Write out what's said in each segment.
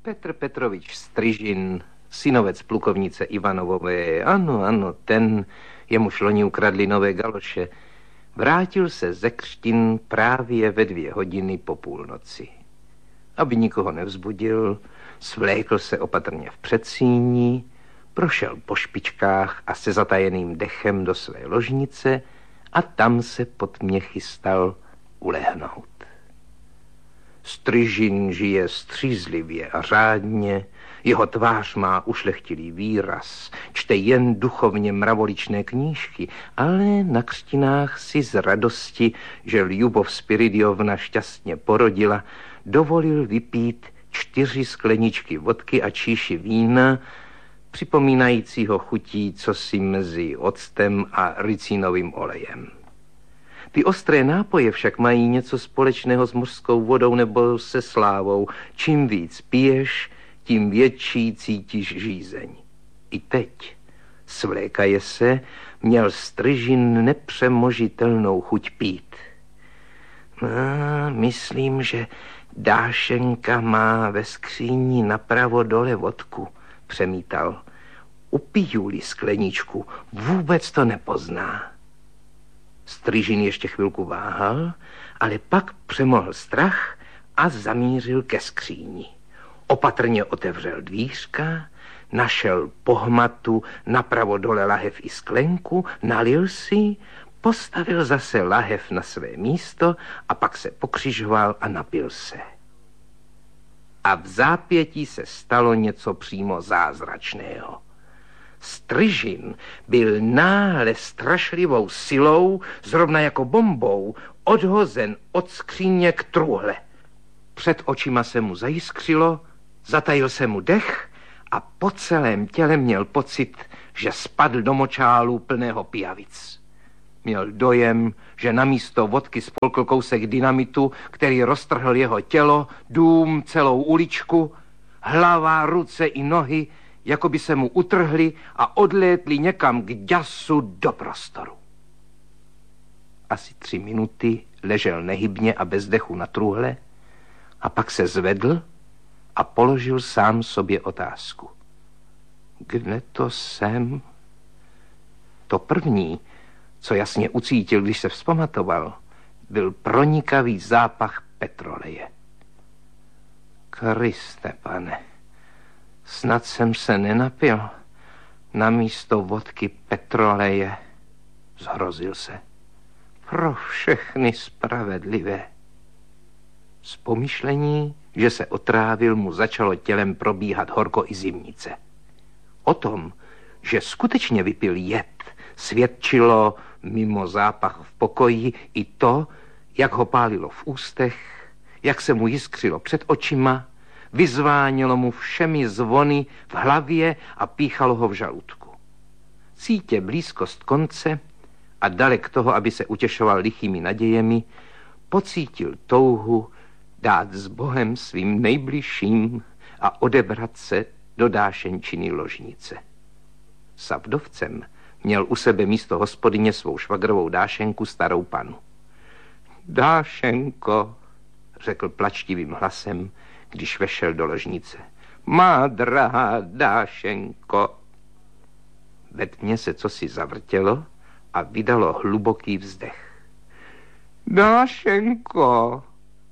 Petr Petrovič Stryžin, synovec plukovnice Ivanovové, ano, ten, jemuž loni ukradli nové galoše, vrátil se ze křtin právě ve 2 hodiny po půlnoci. Aby nikoho nevzbudil, svlékl se opatrně v předsíni, prošel po špičkách a se zatajeným dechem do své ložnice a tam se pod mě chystal ulehnout. Stryžin žije střízlivě a řádně, jeho tvář má ušlechtilý výraz, čte jen duchovně mravoličné knížky, ale na křtinách si z radosti, že Ljubov Spiridiovna šťastně porodila, dovolil vypít 4 skleničky vodky a číši vína, připomínajícího chutí cosi mezi octem a ricinovým olejem. Ty ostré nápoje však mají něco společného s mořskou vodou nebo se slávou. Čím víc piješ, tím větší cítíš žízeň. I teď, svlékaje se, měl Stryžin nepřemožitelnou chuť pít. Myslím, že Dášenka má ve skříni napravo dole vodku, přemítal. Upiju-li skleničku, vůbec to nepozná. Stryžin ještě chvilku váhal, ale pak přemohl strach a zamířil ke skříni. Opatrně otevřel dvířka, našel pohmatu napravo dole lahev i sklenku, nalil si, postavil zase lahev na své místo a pak se pokřižoval a napil se. A v zápětí se stalo něco přímo zázračného. Stryžin byl náhle strašlivou silou, zrovna jako bombou, odhozen od skříně k truhle. Před očima se mu zajiskřilo, zatajil se mu dech a po celém těle měl pocit, že spadl do močálu plného pijavic. Měl dojem, že namísto vodky spolkl kousek dynamitu, který roztrhl jeho tělo, dům, celou uličku, hlava, ruce i nohy, jako by se mu utrhli a odlétli někam k děsu do prostoru. Asi 3 minuty ležel nehybně a bez dechu na truhle a pak se zvedl a položil sám sobě otázku. Kde to jsem? To první, co jasně ucítil, když se vzpamatoval, byl pronikavý zápach petroleje. Kriste, pane, snad jsem se nenapil namísto vodky petroleje, zhrozil se. Pro všechny spravedlivé. Z pomyšlení, že se otrávil, mu začalo tělem probíhat horko i zimnice. O tom, že skutečně vypil jed, svědčilo mimo zápach v pokoji i to, jak ho pálilo v ústech, jak se mu jiskřilo před očima, vyzvánělo mu všemi zvony v hlavě a píchalo ho v žaludku. Cítě blízkost konce a dalek toho, aby se utěšoval lichými nadějemi, pocítil touhu dát s Bohem svým nejbližším a odebrat se do Dášenčiny ložnice. S vdovcem měl u sebe místo hospodyně svou švagrovou Dášenku, starou panu. Dášenko, řekl plačtivým hlasem, když vešel do ložnice. Má drahá Dášenko. Ve tmě se cosi zavrtělo a vydalo hluboký vzdech. Dášenko.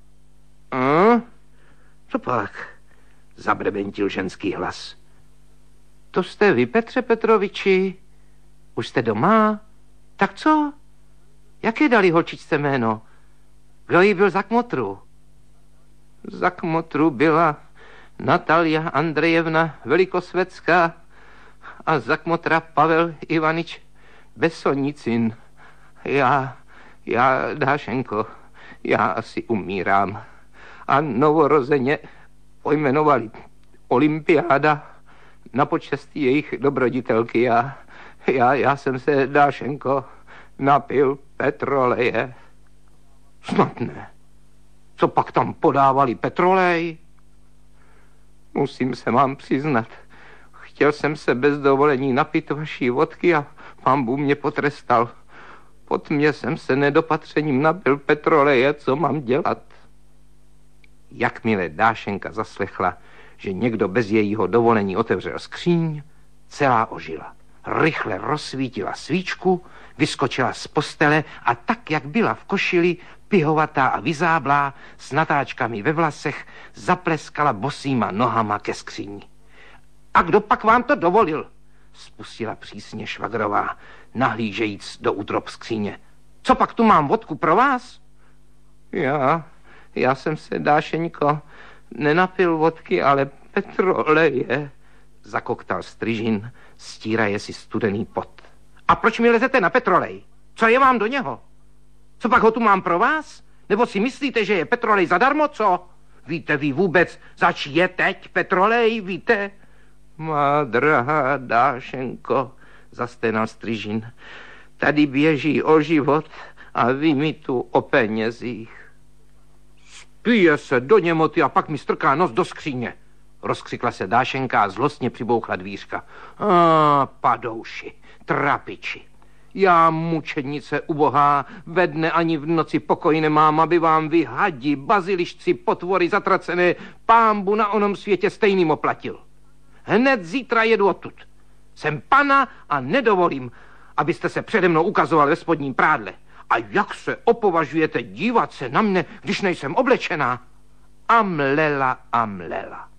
Co pak? Zabrebentil ženský hlas. To jste vy, Petře Petroviči? Už jste doma? Tak co? Jaké dali holčičce jméno? Kdo jí byl za kmotru? Za kmotru byla Natalia Andrejevna Velikosvětská a za kmotra Pavel Ivanič Besonicin. Já, Dášenko, já asi umírám. A novorozeně pojmenovali Olympiáda na počest jejich dobroditelky. Já jsem se, Dášenko, napil petroleje. Snad ne. Co pak tam podávali petrolej? Musím se vám přiznat. Chtěl jsem se bez dovolení napít vaší vodky a pán Bůh mě potrestal. Po tmě jsem se nedopatřením napil petroleje, co mám dělat? Jakmile Dášenka zaslechla, že někdo bez jejího dovolení otevřel skříň, celá ožila. Rychle rozsvítila svíčku, vyskočila z postele a tak, jak byla v košili, pihovatá a vyzáblá, s natáčkami ve vlasech, zapleskala bosýma nohama ke skříni. A kdo pak vám to dovolil? Spustila přísně švagrová, nahlížejíc do útrob skříně. Co pak tu mám vodku pro vás? Já jsem se, Dášeňko, nenapil vodky, ale petroleje, zakoktal Stryžin, stíraje si studený pot. A proč mi lezete na petrolej? Co je vám do něho? Co pak ho tu mám pro vás? Nebo si myslíte, že je petrolej zadarmo, co? Víte vy vůbec, zač je teď petrolej, víte? Má drahá Dášenko, zasténal Stryžin, tady běží o život a vy mi tu o penězích. Spije se do němoty a pak mi strká nos do skříně, rozkřikla se Dášenka a zlostně přibouchla dvířka. Padouši, trapiči. Já, mučednice ubohá, ve dne ani v noci pokoj nemám, aby vám vy hadi, bazilišci, potvory zatracené, pánbu na onom světě stejným oplatil. Hned zítra jedu odtud. Jsem pana a nedovolím, abyste se přede mnou ukazoval ve spodním prádle. A jak se opovažujete dívat se na mne, když nejsem oblečená? A mlela.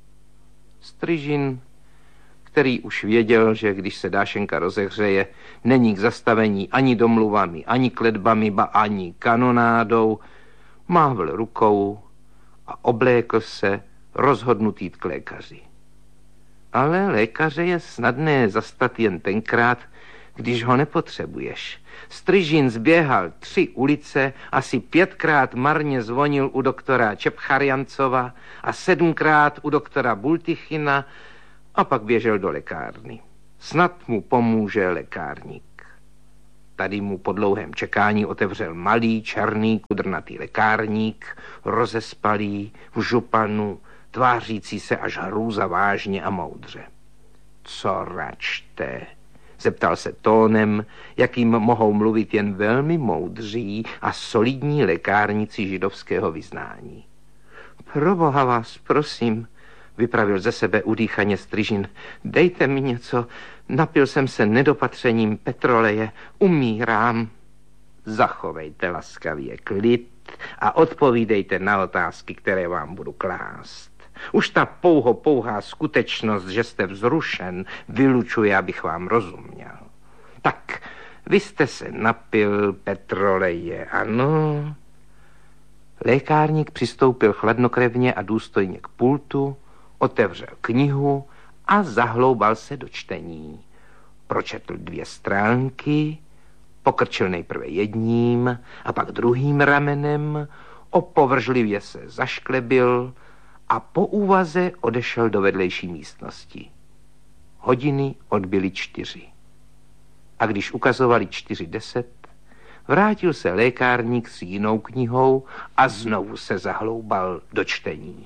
Stryžin, který už věděl, že když se Dášenka rozehřeje, není k zastavení ani domluvami, ani kletbami, ba ani kanonádou, mávl rukou a oblékl se rozhodnutý jít k lékaři. Ale lékaře je snadné zastat jen tenkrát, když ho nepotřebuješ. Stryžin zběhal 3 ulice, asi 5krát marně zvonil u doktora Čepcharjancova a 7krát u doktora Bultichina a pak běžel do lékárny. Snad mu pomůže lékárník. Tady mu po dlouhém čekání otevřel malý, černý, kudrnatý lékárník, rozespalý, v županu, tvářící se až hrůza vážně a moudře. Co račte? Zeptal se tónem, jakým mohou mluvit jen velmi moudří a solidní lékárníci židovského vyznání. Proboha vás, prosím, vypravil ze sebe udýchaně Stryžin. Dejte mi něco, napil jsem se nedopatřením petroleje, umírám. Zachovejte laskavě klid a odpovídejte na otázky, které vám budu klást. Už ta pouhá skutečnost, že jste vzrušen, vylučuje, abych vám rozuměl. Tak, vy jste se napil petroleje, ano? Lékárník přistoupil chladnokrevně a důstojně k pultu, otevřel knihu a zahloubal se do čtení. Pročetl 2 stránky, pokrčil nejprve jedním a pak druhým ramenem, opovržlivě se zašklebil a po úvaze odešel do vedlejší místnosti. Hodiny odbyly 4. A když ukazovali 4:10, vrátil se lékárník s jinou knihou a znovu se zahloubal do čtení.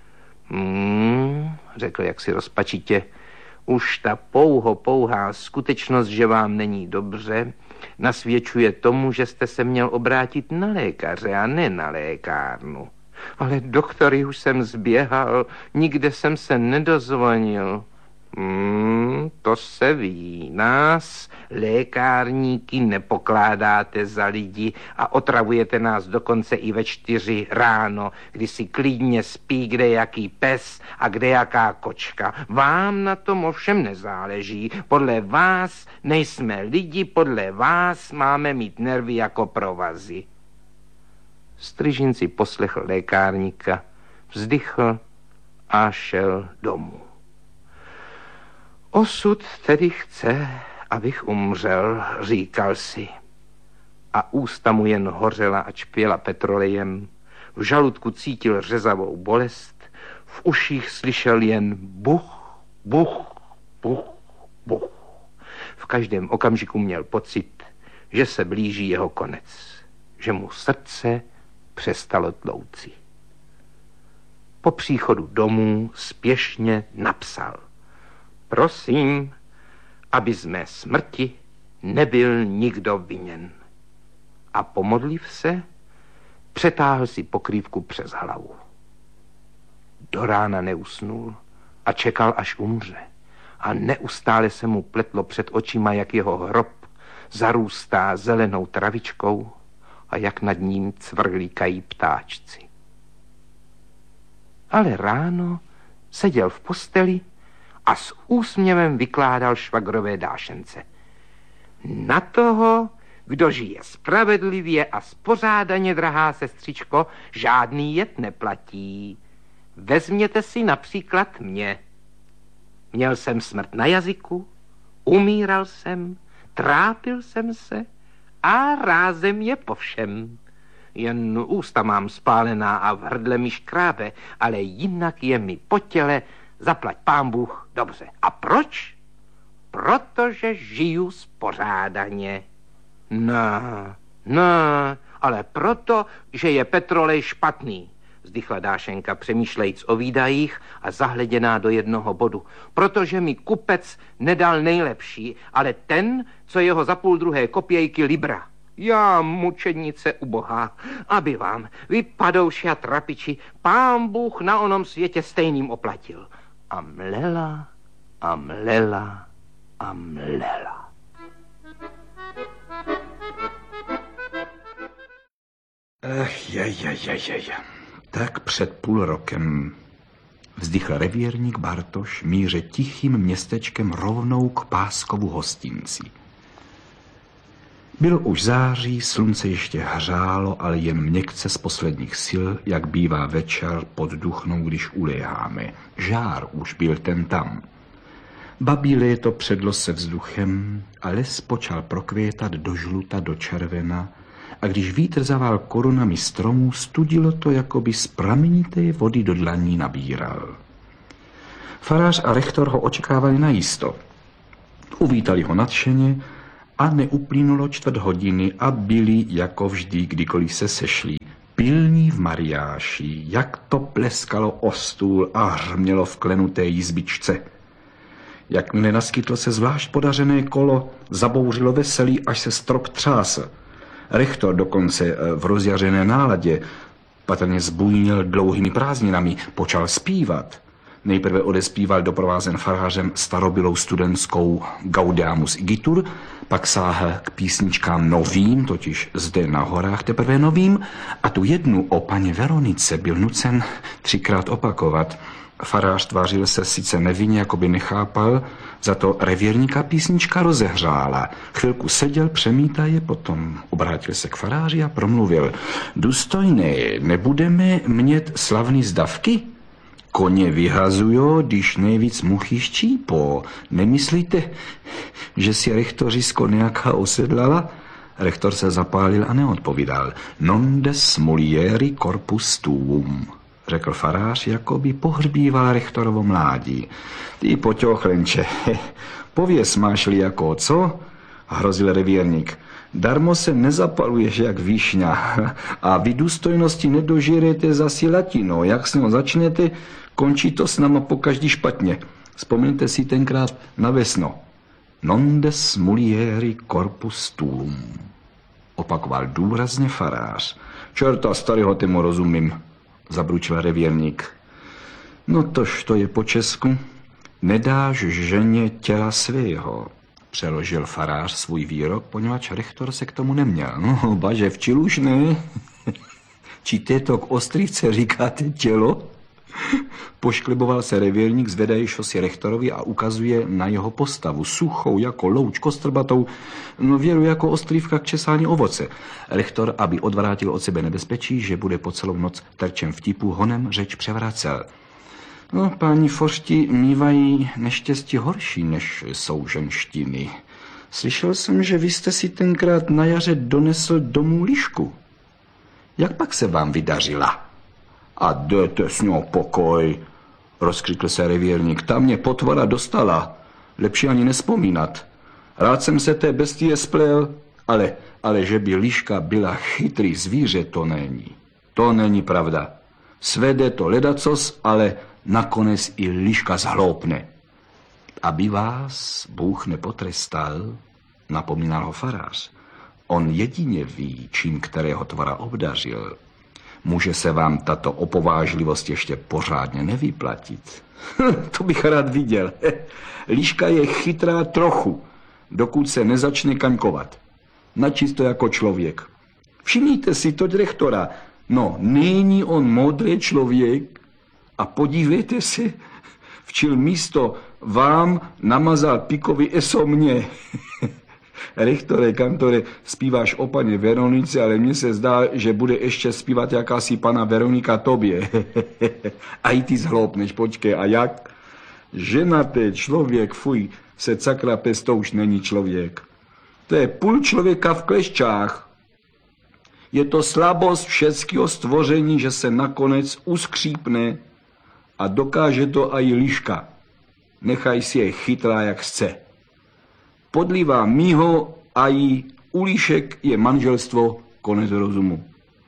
Řekl jaksi rozpačitě, už ta pouhá skutečnost, že vám není dobře, nasvědčuje tomu, že jste se měl obrátit na lékaře a ne na lékárnu. Ale doktory už jsem zběhal, nikde jsem se nedozvonil. To se ví, nás, lékárníky, nepokládáte za lidi a otravujete nás dokonce i ve 4 ráno, kdy si klidně spí kdejaký pes a kdejaká kočka. Vám na tom ovšem nezáleží. Podle vás nejsme lidi, podle vás máme mít nervy jako provazy. Stryžin si poslechl lékárníka, vzdychl a šel domů. Osud tedy chce, abych umřel, říkal si. A ústa mu jen hořela a čpěla petrolejem, v žaludku cítil řezavou bolest, v uších slyšel jen buch, buch, buch, buch. V každém okamžiku měl pocit, že se blíží jeho konec, že mu srdce přestalo tlouci. Po příchodu domů spěšně napsal: prosím, aby z mé smrti nebyl nikdo viněn. A pomodliv se, přetáhl si pokrývku přes hlavu. do rána neusnul a čekal, až umře. A neustále se mu pletlo před očima, jak jeho hrob zarůstá zelenou travičkou a jak nad ním cvrlíkají ptáčci. Ale ráno seděl v posteli a s úsměvem vykládal švagrové dášence. Na toho, kdo žije spravedlivě a spořádaně, drahá sestřičko, žádný jed neplatí. Vezměte si například mě. Měl jsem smrt na jazyku, umíral jsem, trápil jsem se a rázem je po všem. Jen ústa mám spálená a v hrdle mi škrábe, ale jinak je mi po těle, zaplať pán Bůh, dobře. A proč? Protože žiju spořádaně. Ne, ale proto, že je petrolej špatný, vzdychla Dášenka, přemýšlejíc o výdajích a zahleděná do jednoho bodu. Protože mi kupec nedal nejlepší, ale ten, co jeho za 0,5 kopějky libra. Já, mučednice ubohá, aby vám, vy padouši a trapiči, pán Bůh na onom světě stejným oplatil. A mlela, a mlela, a mlela. Tak před 0,5 rokem vzdychl revírník Bartoš míře tichým městečkem rovnou k Páskovu hostinci. Bylo už září, slunce ještě hřálo, ale jen měkce z posledních sil, jak bývá večer pod duchnou, když uléháme. Žár už byl ten tam. Babí léto předlo se vzduchem a les počal prokvětat do žluta, do červena, a když vítr zavál korunami stromů, studilo to, jako by z pramenité vody do dlaní nabíral. Farář a rektor ho očekávali najisto. Uvítali ho nadšeně a neuplynulo 1/4 hodiny a byli, jako vždy, kdykoliv se sešli, pilní v mariáši, jak to pleskalo o stůl a hřmělo v klenuté jizbičce. Jakmile naskytlo se zvlášť podařené kolo, zabouřilo veselí, až se strop třásl. Rektor dokonce v rozjařené náladě, patrně zbujnil dlouhými prázdninami, počal zpívat. Nejprve odespíval doprovázen farářem starobylou studentskou Gaudeamus igitur, pak sáhl k písničkám novým, totiž zde na horách teprve novým, a tu jednu o paně Veronice byl nucen 3krát opakovat. Farář tvářil se sice nevinně, jako by nechápal, za to revírníka písnička rozehřála. Chvilku seděl, přemítaje, potom obrátil se k faráři a promluvil. Důstojné, nebudeme mět slavný zdavky? Koně vyhazujo, když nejvíc muchy ščípo. Nemyslíte, že si rektorisko nějaká osedlala? Rektor se zapálil a neodpovídal. Non des mulieri corpus tuum, řekl farář, jako by pohřbíval rektorovo mládí. Ty poťochlenče, pověz, máš-li jako co? Hrozil revírník. Darmo se nezapaluješ jak výšňa a vy důstojnosti nedožijete zasi latino. Jak s ním začnete, končí to s náma pokaždý špatně. Vzpomeňte si tenkrát na vesno. Non des mulieri corpus tuum, opakoval důrazně farář. Čerta starého, tému rozumím, zabručil revírník. No tož to je po česku. Nedáš ženě těla svého, přeložil farář svůj výrok, poněvadž rektor se k tomu neměl. No, baže, včil už ne. Či této k ostrýce říkáte tělo? Poškliboval se revírník, zvedejšo si rektorovi a ukazuje na jeho postavu, suchou jako louč kostrbatou, no věru jako ostrývka k česání ovoce. Rektor, aby odvrátil od sebe nebezpečí, že bude po celou noc terčem vtipu, honem řeč převracel. No, páni foršti mívají neštěstí horší, než jsou ženštiny. Slyšel jsem, že vy jste si tenkrát na jaře donesl domů lišku. Jak pak se vám vydařila? A dejte s ňou pokoj, rozkřikl se revírník. Ta mě potvora dostala, lepší ani nespomínat. Rád jsem se té bestie splel, ale že by liška byla chytrý zvíře, to není. To není pravda. Svede to ledacos, ale nakonec i liška zhloupne. Aby vás Bůh nepotrestal, napomínal ho farář. On jedině ví, čím kterého tvora obdařil. Může se vám tato opovážlivost ještě pořádně nevyplatit. To bych rád viděl. Líška je chytrá trochu, dokud se nezačne kaňkovat. Načisto jako člověk. Všimněte si to rektora. No, není on modrý člověk? A podívejte se, včil místo vám namazal pikovi eso mě. Rektore, kantore, zpíváš o paně Veronice, ale mně se zdá, že bude ještě zpívat jakási pana Veronika tobě. A i ty zhloupneš, počkej, a jak? Ženatý člověk, fuj, se sakra pes, to už není člověk. To je půl člověka v klešťách. Je to slabost všetkého stvoření, že se nakonec uskřípne a dokáže to aj liška. Nechaj si je chytrá, jak chce. Podlivá mýho a i u líšek je manželstvo konec rozumu.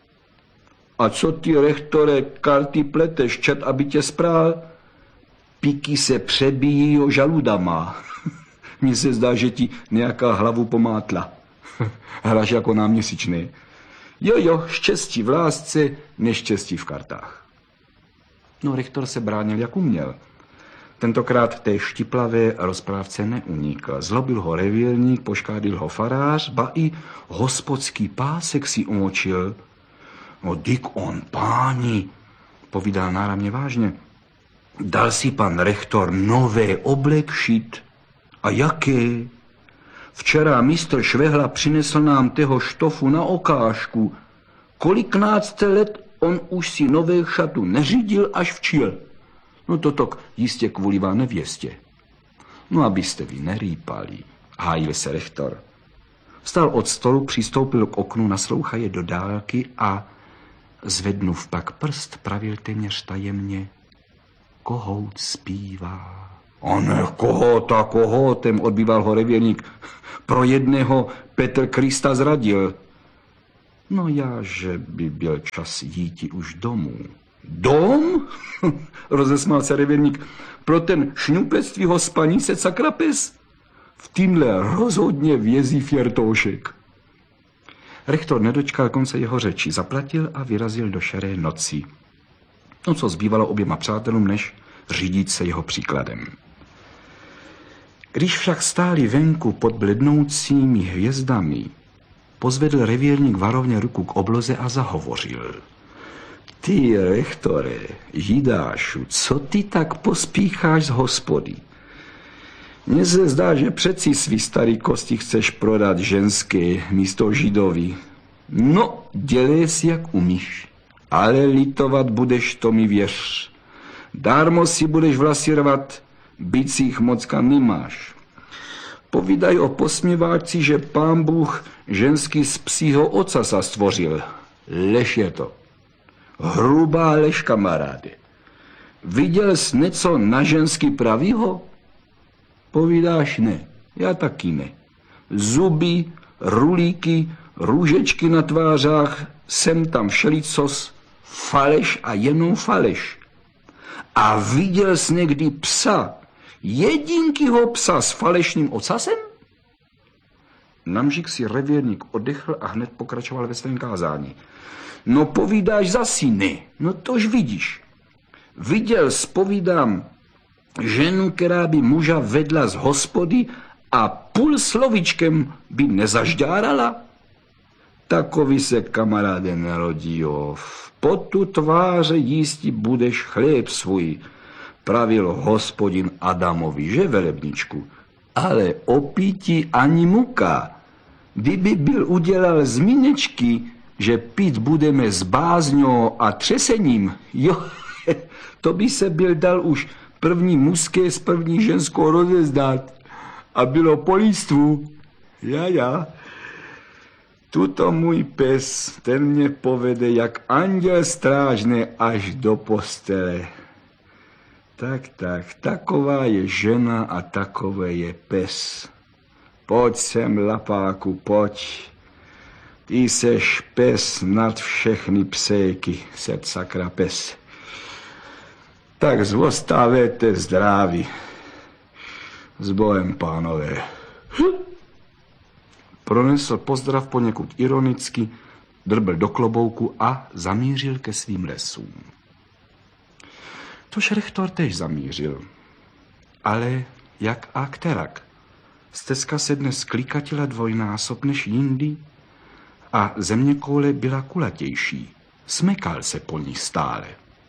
A co ty, rektore, karty pleteš, čet, aby tě sprál? Piky se přebíjí o žaludama. Mně se zdá, že ti nějaká hlavu pomátla. Hraš jako náměsíčný. Jo, štěstí v lásce, neštěstí v kartách. No, rektor se bránil, jak uměl. Tentokrát té štiplavé rozprávce neunikl. Zlobil ho revírník, poškádil ho farář, ba i hospodský pásek si umočil. No, dyk on, páni, povídal náramně vážně. Dal si pan rektor nové oblek šít. A jaké? Včera mistr Švehla přinesl nám toho štofu na okážku. Koliknácté let on už si nové šatu neřídil až včil. No to jistě kvůli vám nevěstě. No abyste vy nerýpali, hájil se rektor. Vstal od stolu, přistoupil k oknu, naslouchaje do dálky a zvednuv pak prst, pravil téměř tajemně. Kohout zpívá. A ne, kohoutem, odbýval ho revírník. Pro jedného Petr Krista zradil. No já, že by byl čas jíti už domů. Dom? Rozesmál se revírník. Pro ten šňupectví hospaní se sakrapes? V týmhle rozhodně vězí fjertoušek. Rektor nedočkal konce jeho řeči, zaplatil a vyrazil do šeré noci. No co zbývalo oběma přátelům, než řídit se jeho příkladem. Když však stáli venku pod blednoucími hvězdami, pozvedl revírník varovně ruku k obloze a zahovořil. Ty, rektore, Židášu, co ty tak pospícháš z hospody? Mně se zdá, že přeci svý starý kosti chceš prodat ženské místo Židovi. No, dělej si, jak umíš, ale litovat budeš, to mi věř. Dármo si budeš vlasírovat, byť si jich mocka nemáš. Povídaj o posměváčci, že pán Bůh ženský z psího oca sa stvořil. Lež je to. Hrubá lež, kamaráde. Viděl jsi něco na ženský pravýho? Povídáš ne, já taky ne. Zuby, rulíky, růžečky na tvářách, sem tam všelicos, faleš a jenom faleš. A viděl jsi někdy psa, jedinkýho psa s falešným ocasem? Namžik si revírník oddechl a hned pokračoval ve svém kázání. No povídáš zasi ne, no tož vidíš. Viděl povídám ženu, která by muža vedla z hospody a půl slovičkem by nezažďárala? Takový se, kamaráde, narodí, jo. V potu tváře jísti budeš chléb svůj, pravil hospodin Adamovi, že, velebničku? Ale opítí ani muka. Kdyby byl udělal zmínečky, že pít budeme s bázňou a třesením, jo, to by se byl dal už první mužské s první ženskou rozezdát. A bylo po lístvu. Já. Tuto můj pes, ten mě povede jak anděl strážný až do postele. Tak, taková je žena a takové je pes. Pojď sem, lapáku, pojď. Ty seš pes nad všechny psejky, sed sakra pes. Tak zůstávejte zdraví. S Bohem, pánové. Pronesl pozdrav poněkud ironicky, drbl do klobouku a zamířil ke svým lesům. Tož rektor tež zamířil. Ale jak a kterak? Stezka se dnes klikatila dvojnásob než jindy a zeměkoule byla kulatější. Smekal se po ní stále.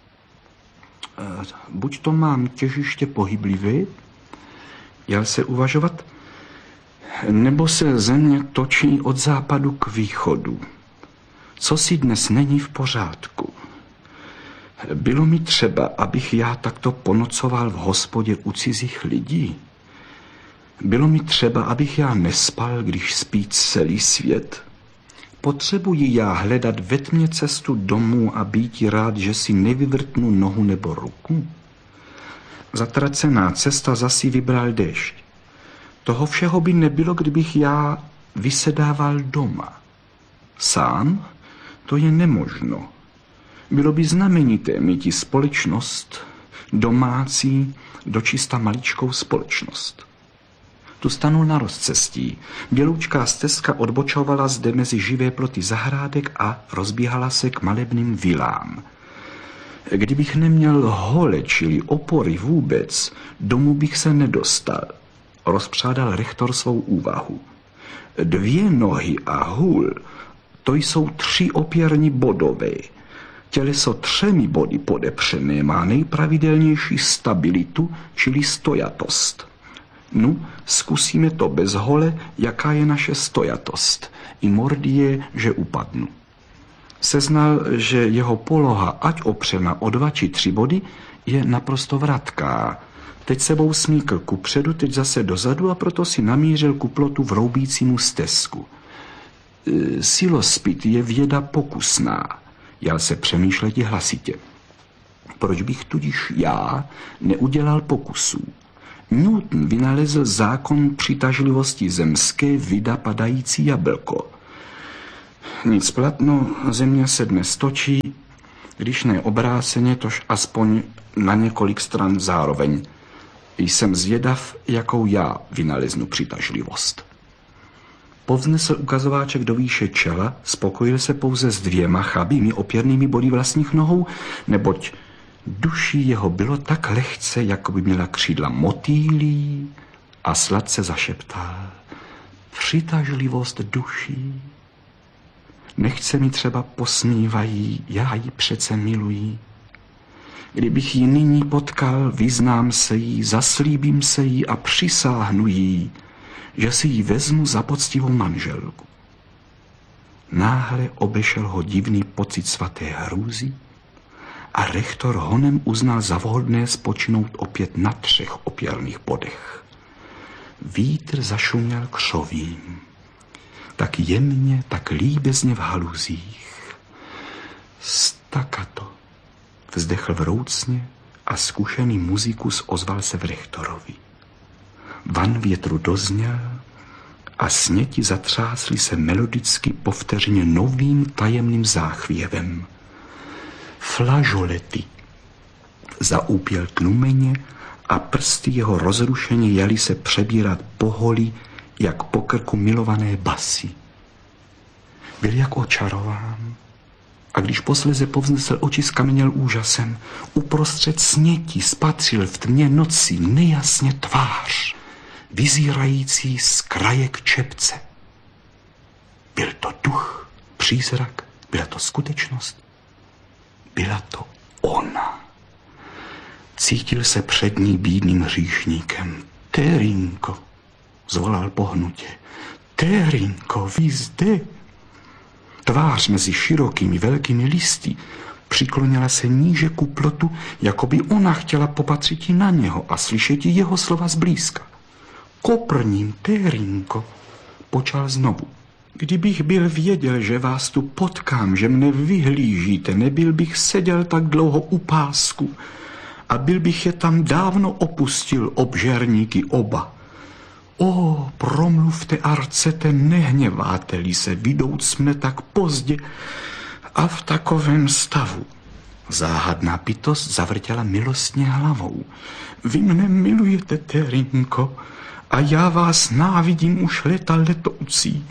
Buď to mám těžiště pohyblivé, jel se uvažovat, nebo se země točí od západu k východu. Co si dnes není v pořádku? Bylo mi třeba, abych já takto ponocoval v hospodě u cizích lidí. Bylo mi třeba, abych já nespal, když spí celý svět. Potřebuji já hledat ve tmě cestu domů a býti rád, že si nevyvrtnu nohu nebo ruku? Zatracená cesta zasi vybral déšť. Toho všeho by nebylo, kdybych já vysedával doma. Sám? To je nemožno. Bylo by znamenité mít společnost, domácí, dočista maličkou společnost. Tu stanul na rozcestí. Běloučká stezka odbočovala zde mezi živé ploty zahrádek a rozbíhala se k malebným vilám. Kdybych neměl hole, čili opory vůbec, domů bych se nedostal. Rozpřádal rektor svou úvahu. 2 nohy a hůl, to jsou 3 opěrní bodové. Těleso 3 body podepřené má nejpravidelnější stabilitu, čili stojatost. No, zkusíme to bez hole, jaká je naše stojatost. I mordy je, že upadnu. Seznal, že jeho poloha, ať opřena o 2 či 3 body, je naprosto vratká. Teď sebou smíkl kupředu, teď zase dozadu a proto si namířil ku plotu vroubícímu stezku. Silospit je věda pokusná, jal se přemýšlet hlasitě. Proč bych tudíž já neudělal pokusů? Newton vynalezl zákon přitažlivosti zemské, vida padající jablko. Nic platno, země se dnes točí, když ne obráceně, tož aspoň na několik stran zároveň. Jsem zvědav, jakou já vynaleznu přitažlivost. Povznesl ukazováček do výše čela, spokojil se pouze s 2 chabými opěrnými body vlastních nohou, neboť duší jeho bylo tak lehce, jako by měla křídla motýlí, a sladce zašeptal: přitažlivost duší. Nechce mi třeba posmívají, já ji přece miluji. Kdybych ji nyní potkal, vyznám se jí, zaslíbím se jí a přisáhnu jí, že si ji vezmu za poctivou manželku. Náhle obešel ho divný pocit svaté hrůzy a rektor honem uznal za vhodné spočinout opět na 3 opěrných bodech. Vítr zašuměl křovím, tak jemně, tak líbezně v haluzích. Stakato, vzdechl vroucně a zkušený muzikus ozval se v rektorovi. Van větru dozněl a sněti zatřásly se melodicky povteřeně novým tajemným záchvěvem. Flažolety. Zaúpěl tlumeně a prsty jeho rozrušeně jeli se přebírat po holi, jak po krku milované basy. Byl jak očarován a když posléze povznesl oči, skameněl úžasem. Uprostřed sněti spatřil v tmě noci nejasně tvář, vyzírající z kraje k čepce. Byl to duch, přízrak, byla to skutečnost, byla to ona. Cítil se před ní bídným hříšníkem. Térinko, zvolal pohnutě. Térinko, vy zde. Tvář mezi širokými velkými listy přiklonila se níže ku plotu, jako by ona chtěla popatřit na něho a slyšet jeho slova zblízka. Koprním, Térinko, počal znovu. Kdybych byl věděl, že vás tu potkám, že mne vyhlížíte, nebyl bych seděl tak dlouho u pásku a byl bych je tam dávno opustil, obžerníky oba. O, promluvte a rcete, nehněváte-li se, vidouc mne tak pozdě a v takovém stavu. Záhadná bytost zavrtěla milostně hlavou. Vy mne milujete, Térinko, a já vás návidím už léta letoucí.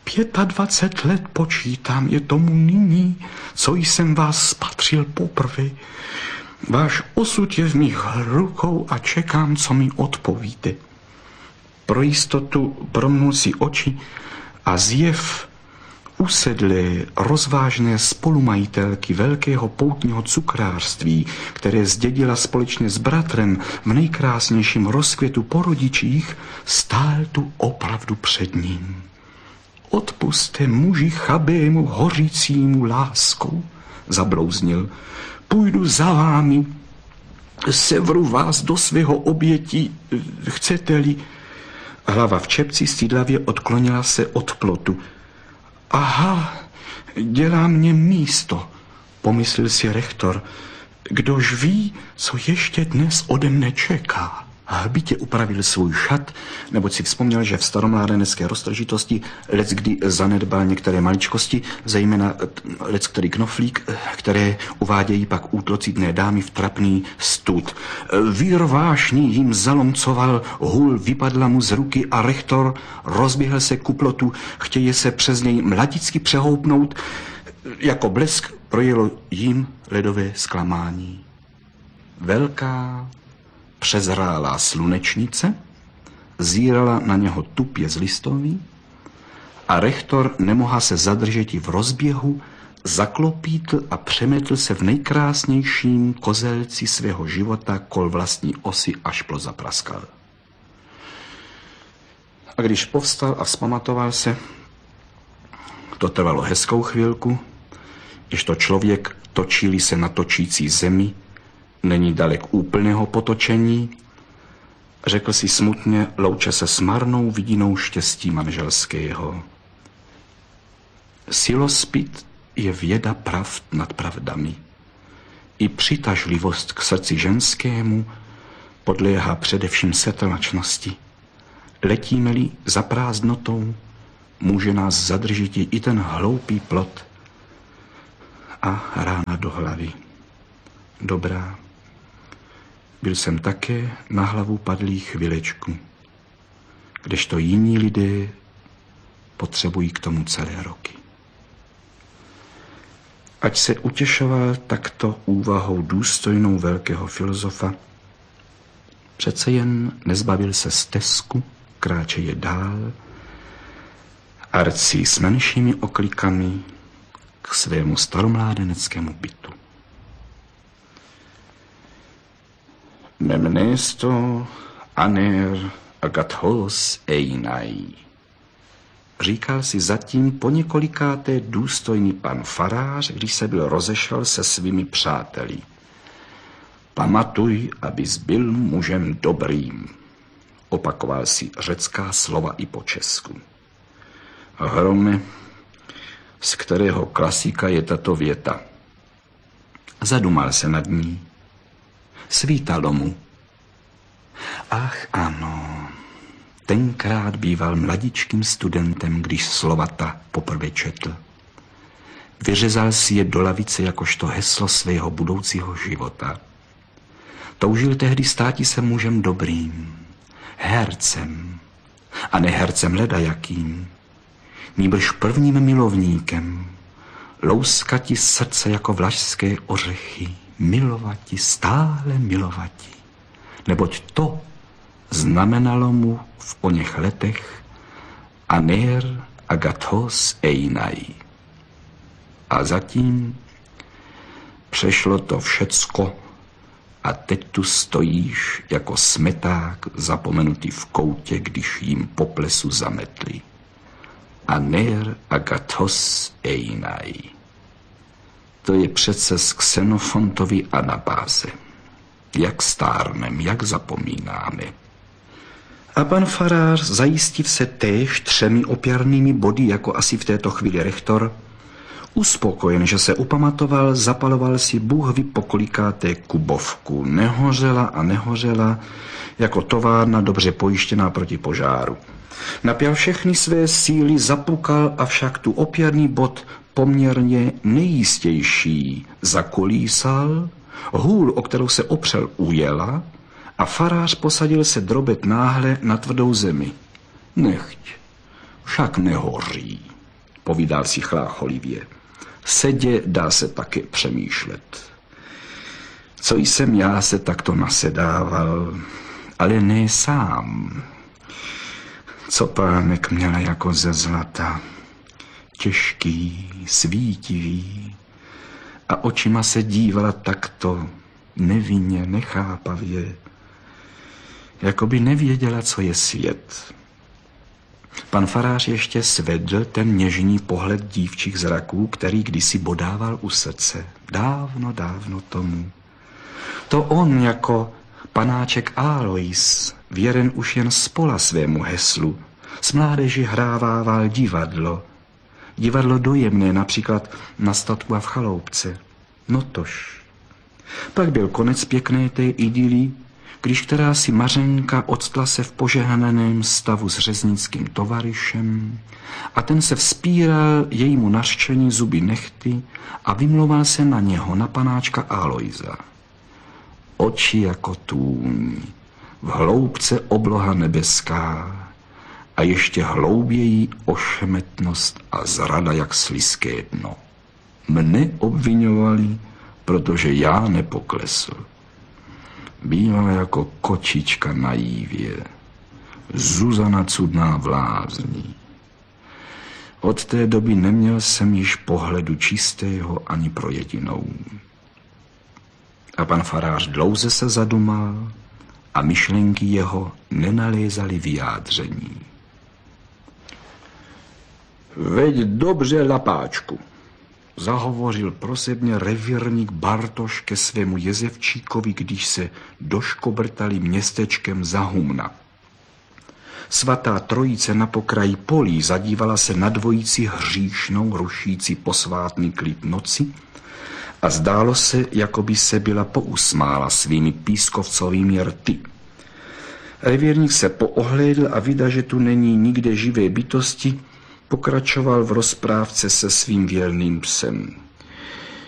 25 let počítám je tomu nyní, co jsem vás spatřil poprvé. Váš osud je v mých rukou a čekám, co mi odpovíte. Pro jistotu promnul si oči a zjev usedlé, rozvážné spolumajitelky velkého poutního cukrářství, které zdědila společně s bratrem v nejkrásnějším rozkvětu po rodičích, stál tu opravdu před ním. Odpuste muži chabému, hořícímu láskou, zablouznil. Půjdu za vámi, sevru vás do svého obětí, chcete-li. Hlava v čepci stydlavě odklonila se od plotu. Aha, dělá mě místo, pomyslel si rektor. Kdož ví, co ještě dnes ode mne čeká. Hbitě upravil svůj šat, neboť si vzpomněl, že v staromládenecké roztržitosti leckdy zanedbal některé maličkosti, zejména leckterý knoflík, které uvádějí pak útlocitné dámy v trapný stud. Vír vášní jim zalomcoval, hůl vypadla mu z ruky a rektor rozběhl se ku plotu, chtěje se přes něj mladicky přehoupnout. Jako blesk projelo jim ledové zklamání. Velká přezrálá slunečnice zírala na něho tupě z listoví a rektor nemohl se zadržet v rozběhu, zaklopítl a přemetl se v nejkrásnějším kozelci svého života kol vlastní osy, až plot zapraskal. A když povstal a vzpamatoval se, to trvalo hezkou chvilku, když to člověk točí se na točící zemi, není dalek úplného potočení, řekl si smutně, louče se s marnou vidinou štěstí manželského. Silospyt je věda pravd nad pravdami. I přitažlivost k srdci ženskému podléhá především setrvačnosti. Letíme-li za prázdnotou, může nás zadržet i ten hloupý plot a rána do hlavy. Dobrá. Byl jsem také na hlavu padlý chvilečku, kdežto jiní lidé potřebují k tomu celé roky. Ať se utěšoval takto úvahou důstojnou velkého filozofa, přece jen nezbavil se stezku, kráčeje dál, arcí s menšími oklikami k svému staromládeneckému bytu. Memnesto aner agathos einai. Říkal si zatím poněkolikáté důstojný pan farář, když se byl rozešel se svými přáteli. Pamatuj, abys byl mužem dobrým, opakoval si řecká slova i po česku. Hrome, z kterého klasika je tato věta. Zadumal se nad ní. Svítalo mu. Ach ano, tenkrát býval mladičkým studentem, když slova ta poprvé četl. Vyřezal si je do lavice jakožto heslo svého budoucího života. Toužil tehdy státi se mužem dobrým, hercem, a ne hercem ledajakým, nýbrž prvním milovníkem, louskati srdce jako vlašské ořechy, milovati, stále milovati. Neboť to znamenalo mu v oněch letech aner agathos einai. A zatím přešlo to všecko a teď tu stojíš jako smeták zapomenutý v koutě, když jim po plesu zametli. Aner agathos einai. To je přece z Xenofontovy anabáze. Jak stárnem, jak zapomínáme. A pan farář, zajistiv se též 3 opěrnými body, jako asi v této chvíli rektor, uspokojen, že se upamatoval, zapaloval si Bůh ví pokolikáté kubovku. Nehořela a nehořela, jako továrna dobře pojištěná proti požáru. Napěl všechny své síly, zapukal, avšak tu opěrný bod poměrně nejistější zakolísal, hůl, o kterou se opřel, ujela a farář posadil se drobet náhle na tvrdou zemi. Nechť, však nehoří. povídal si chlácholivě. Sedě dá se také přemýšlet. Co jsem já se takto nasedával, ale ne sám. Co pánek měla jako ze zlata, těžký, svítivý, a očima se dívala takto nevinně, nechápavě, jako by nevěděla, co je svět. Pan farář ještě svedl ten něžný pohled dívčích zraků, který kdysi bodával u srdce. Dávno, dávno tomu. To on jako panáček Alois, věren už jen spola svému heslu, s mládeži hrávával divadlo. Divadlo dojemné, například na statku a v chaloupce. Notož. Pak byl konec pěkné té idyly, když která si Mařenka odstla se v požehnaném stavu s řeznickým tovaryšem a ten se vzpíral jejímu nařčení zuby nechty a vymlouval se na něho, na panáčka Aloisa. Oči jako tůň, v hloubce obloha nebeská a ještě hlouběji ošemetnost a zrada jak slizké dno. Mne obviňovali, protože já nepoklesl. Bývala jako kočička na jívě, Zuzana cudná vlázní. Od té doby neměl jsem již pohledu čistého ani pro jedinou. A pan farář dlouze se zadumal a myšlenky jeho nenalézaly vyjádření. Veď dobře, lapáčku, zahovořil prosebně revírník Bartoš ke svému jezevčíkovi, když se doškobrtali městečkem za Humna. Svatá trojice na pokraji polí zadívala se na dvojici hříšnou, rušící posvátný klid noci a zdálo se, jako by se byla pousmála svými pískovcovými rty. Revírník se poohlédl a vida, že tu není nikde živé bytosti, pokračoval v rozprávce se svým věrným psem.